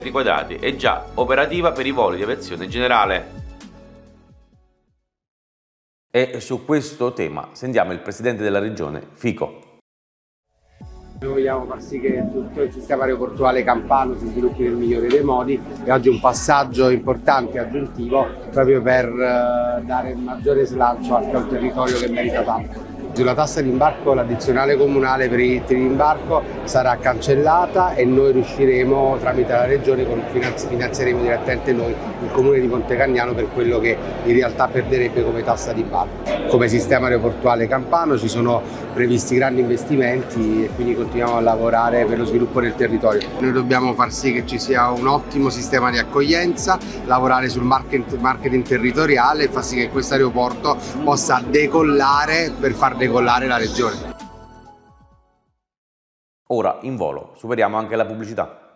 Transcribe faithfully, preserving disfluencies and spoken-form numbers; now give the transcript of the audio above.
quadrati è già operativa per i voli di aviazione generale. E su questo tema sentiamo il presidente della regione, Fico. Noi vogliamo far sì che tutto il sistema aeroportuale campano si sviluppi nel migliore dei modi e oggi un passaggio importante e aggiuntivo proprio per uh, dare maggiore slancio anche al territorio che merita tanto. Sulla tassa di imbarco, l'addizionale comunale per i diritti di imbarco sarà cancellata e noi riusciremo tramite la regione, finanzieremo direttamente noi il comune di Montecagnano per quello che in realtà perderebbe come tassa di imbarco. Come sistema aeroportuale campano ci sono previsti grandi investimenti e quindi continuiamo a lavorare per lo sviluppo del territorio. Noi dobbiamo far sì che ci sia un ottimo sistema di accoglienza, lavorare sul marketing territoriale e far sì che questo aeroporto possa decollare per far decollare la regione. Ora in volo superiamo anche la pubblicità.